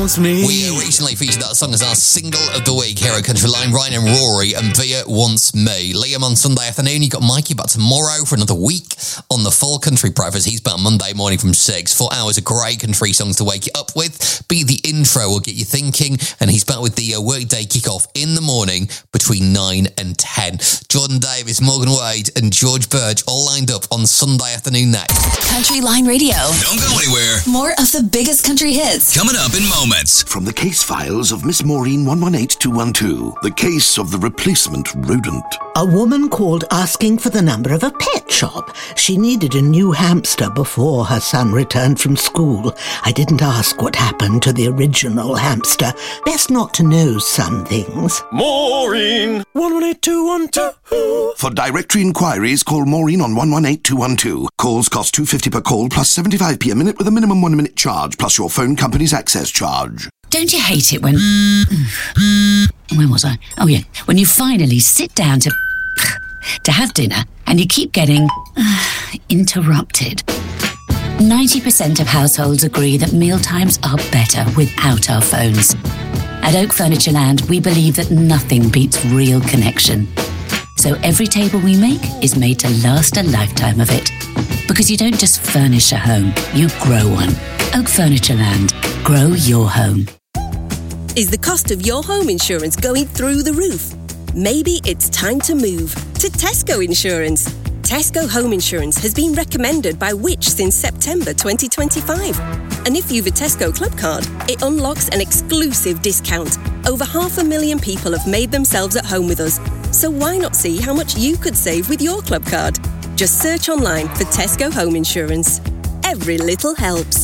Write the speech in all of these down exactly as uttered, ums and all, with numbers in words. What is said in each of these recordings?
wants me. We recently featured that song as our single of the week here at Country Line. Ryan and Rory and Via Wants Me. Liam on Sunday afternoon. You got Mikey back tomorrow for another week on the Full Country Breakfast. He's back Monday morning from six. Four hours of great country songs to wake you up with. Be the intro will get you thinking. And he's back with the uh, workday kickoff in the morning between nine and ten. Jordan Davis, Morgan Wade and George Birch all lined up on Sunday afternoon next. Country Line Radio. Don't go anywhere. More of the biggest country hits. Coming up in moments. From the case files of Miss Maureen one one eight two one two, the case of the replacement rodent. A woman called asking for the number of a pet shop. She needed a new hamster before her son returned from school. I didn't ask what happened to the original hamster. Best not to know some things. Maureen one one eight two one two. For directory inquiries, call Maureen on one one eight two one two. Calls cost two pounds fifty per call plus seventy-five p a minute with a minimum one minute charge plus your phone company's access charge. Don't you hate it when... Where was I? Oh, yeah. When you finally sit down to... to have dinner and you keep getting... Uh, interrupted. ninety percent of households agree that mealtimes are better without our phones. At Oak Furniture Land, we believe that nothing beats real connection. So every table we make is made to last a lifetime of it. Because you don't just furnish a home, you grow one. Oak Furniture Land. Grow your home. Is the cost of your home insurance going through the roof? Maybe it's time to move to Tesco Insurance. Tesco Home Insurance has been recommended by Which since September twenty twenty-five. And if you've a Tesco Club card, it unlocks an exclusive discount. Over half a million people have made themselves at home with us. So why not see how much you could save with your club card? Just search online for Tesco Home Insurance. Every little helps.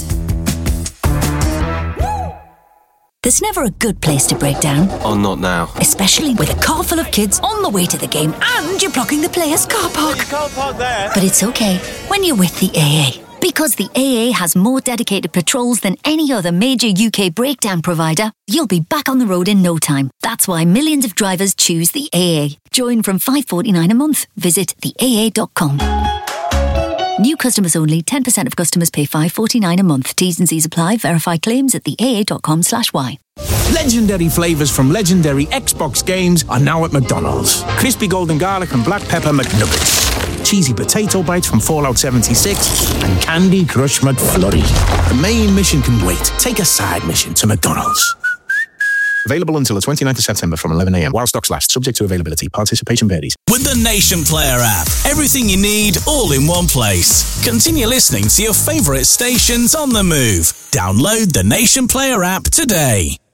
There's never a good place to break down. Oh, not now. Especially with a car full of kids on the way to the game and you're blocking the players' car park. You can't park there. But it's okay when you're with the A A. Because the A A has more dedicated patrols than any other major U K breakdown provider, you'll be back on the road in no time. That's why millions of drivers choose the A A. Join from five dollars forty-nine a month. Visit the A A dot com. New customers only. ten percent of customers pay five dollars forty-nine a month. T's and C's apply. Verify claims at the A A dot com slash Y. Legendary flavours from legendary Xbox games are now at McDonald's. Crispy golden garlic and black pepper McNuggets. Cheesy potato bites from Fallout seventy-six. And Candy Crush McFlurry. The main mission can wait. Take a side mission to McDonald's. Available until the twenty-ninth of September from eleven a m while stocks last. Subject to availability. Participation varies. With the Nation Player app, everything you need all in one place. Continue listening to your favourite stations on the move. Download the Nation Player app today.